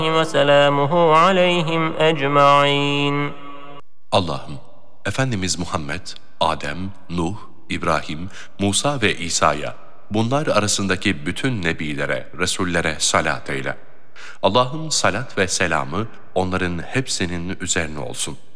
وسلامه عليهم أجمعين. Allah'ım, Efendimiz Muhammed, Adem, Nuh, İbrahim, Musa ve İsa'ya, bunlar arasındaki bütün nebilere, resullere salat eyle. Allah'ın salat ve selamı onların hepsinin üzerine olsun.